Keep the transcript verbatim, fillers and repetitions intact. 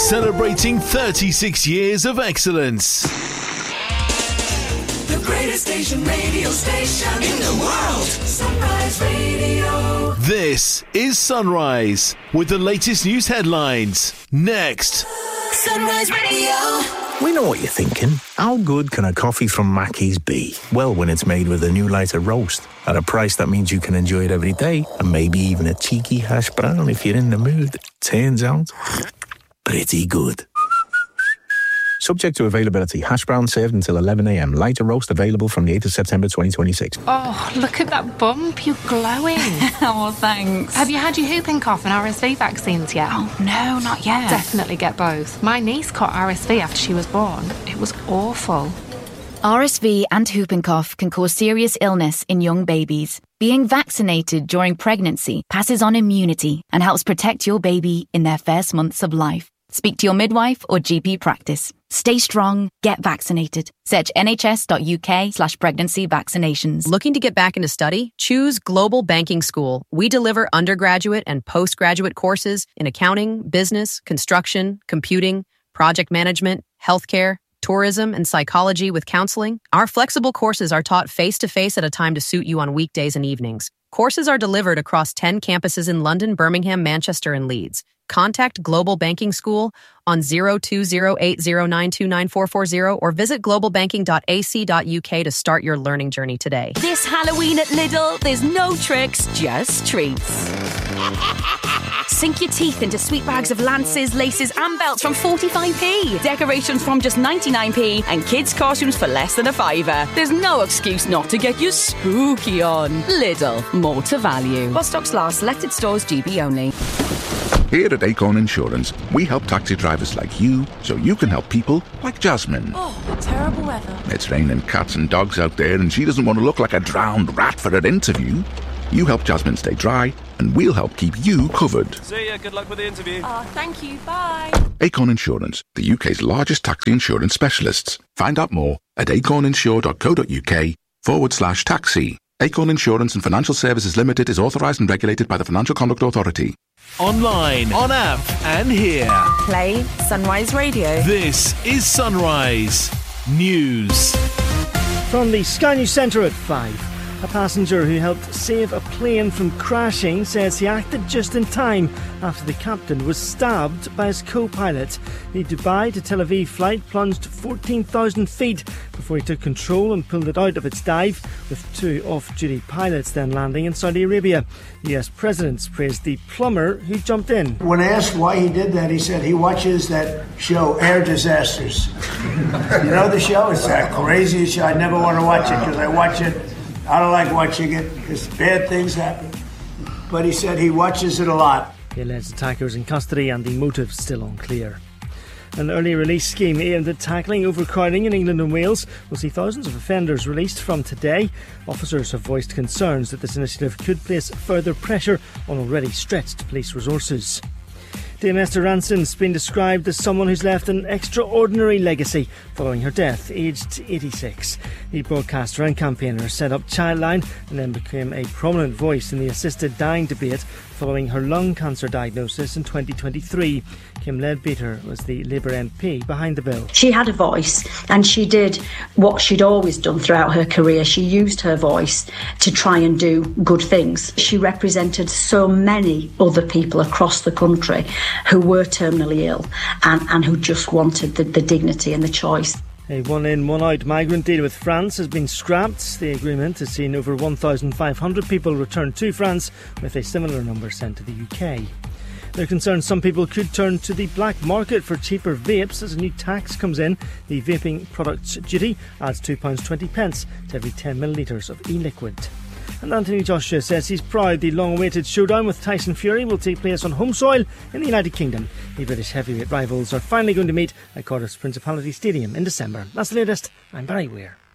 Celebrating thirty-six years of excellence. The greatest station, radio station in the world. Sunrise Radio. This is Sunrise with the latest news headlines. Next. Sunrise Radio. We know what you're thinking. How good can a coffee from Mackey's be? Well, when it's made with a new lighter roast at a price that means you can enjoy it every day, and maybe even a cheeky hash brown if you're in the mood. Turns out, pretty good. Subject to availability. Hash brown served until eleven a.m. Lighter roast available from the eighth of September twenty twenty-six. Oh, look at that bump. You're glowing. Oh, thanks. Have you had your whooping cough and R S V vaccines yet? Oh, no, not yet. Definitely get both. My niece caught R S V after she was born. It was awful. R S V and whooping cough can cause serious illness in young babies. Being vaccinated during pregnancy passes on immunity and helps protect your baby in their first months of life. Speak to your midwife or G P practice. Stay strong, get vaccinated. Search nhs.uk slash pregnancy vaccinations. Looking to get back into study? Choose Global Banking School. We deliver undergraduate and postgraduate courses in accounting, business, construction, computing, project management, healthcare, tourism, and psychology with counseling. Our flexible courses are taught face-to-face at a time to suit you on weekdays and evenings. Courses are delivered across ten campuses in London, Birmingham, Manchester, and Leeds. Contact Global Banking School on zero two zero eight zero nine two nine four four zero or visit global banking dot a c dot u k to start your learning journey today. This Halloween at Lidl, there's no tricks, just treats. Sink your teeth into sweet bags of lances, laces and belts from forty-five p. Decorations from just ninety-nine p and kids' costumes for less than a fiver. There's no excuse not to get your spooky on. Lidl, more to value. While stocks last, selected stores G B only. Here at Acorn Insurance, we help taxi drivers like you so you can help people like Jasmine. Oh, what terrible weather. It's raining cats and dogs out there and she doesn't want to look like a drowned rat for her interview. You help Jasmine stay dry and we'll help keep you covered. See ya, good luck with the interview. Oh, thank you, bye. Acorn Insurance, the U K's largest taxi insurance specialists. Find out more at acorninsure.co.uk forward slash taxi. Acorn Insurance and Financial Services Limited is authorised and regulated by the Financial Conduct Authority. Online, on app, and here. Play Sunrise Radio. This is Sunrise News. From the Sky News Centre at five. A passenger who helped save a plane from crashing says he acted just in time after the captain was stabbed by his co-pilot. The Dubai to Tel Aviv flight plunged fourteen thousand feet before he took control and pulled it out of its dive, with two off-duty pilots then landing in Saudi Arabia. The U S President praised the plumber who jumped in. When asked why he did that, he said he watches that show, Air Disasters. You know the show? It's that crazy show. I never want to watch it because I watch it. I don't like watching it because bad things happen. But he said he watches it a lot. The alleged attacker is in custody and the motive still unclear. An early release scheme aimed at tackling overcrowding in England and Wales will see thousands of offenders released from today. Officers have voiced concerns that this initiative could place further pressure on already stretched police resources. Dame Esther Ranson's been described as someone who's left an extraordinary legacy following her death, aged eighty-six. The broadcaster and campaigner set up Childline and then became a prominent voice in the assisted dying debate following her lung cancer diagnosis in twenty twenty-three. Kim Leadbeater was the Labour M P behind the bill. She had a voice and she did what she'd always done throughout her career. She used her voice to try and do good things. She represented so many other people across the country who were terminally ill and, and who just wanted the, the dignity and the choice. A one-in, one-out migrant deal with France has been scrapped. The agreement has seen over one thousand five hundred people return to France, with a similar number sent to the U K. They're concerned some people could turn to the black market for cheaper vapes as a new tax comes in. The vaping products duty adds two pounds twenty to every ten millilitres of e-liquid. And Anthony Joshua says he's proud the long-awaited showdown with Tyson Fury will take place on home soil in the United Kingdom. The British heavyweight rivals are finally going to meet at Cardiff's Principality Stadium in December. That's the latest. I'm Barry Weir.